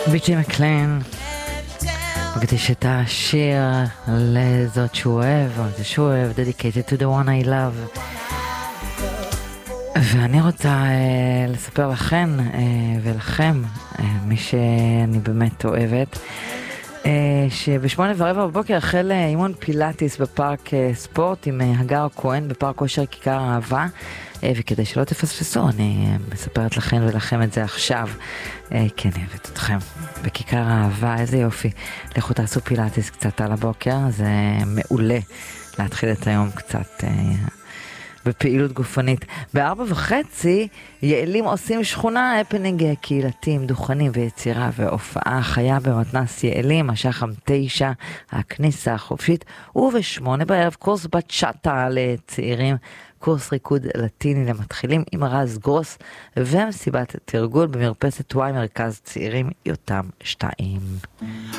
ביג'י מקליין מקדיש את השיר לזאת שהוא אוהב, או זה שהוא אוהב, dedicated to the one I love. ואני רוצה לספר לכן ולכם, מי שאני באמת אוהבת, שב8:15 בבוקר החל אימון פילאטיס בפארק ספורט עם הגר כהן בפארק כושר כיכר אהבה, וכדי שלא תפספסו אני מספרת לכם ולכם את זה עכשיו, כי אני אוהבת אתכם בכיכר אהבה. איזה יופי, לכו תעשו פילאטיס קצת על הבוקר, זה מעולה להתחיל את היום קצת בפעילות גופנית. 4:30 יעלים עושים שכונה, הפנינג קהילתיים, דוכנים ויצירה והופעה חיה במתנ"ס יעלים, השחם 9, הכניסה החופשית, וב8 בערב קורס בצ'אטה לצעירים, קורס ריקוד לטיני למתחילים עם רז גרוס, ומסיבת תרגול במרפסת וואי מרכז צעירים יותם 2.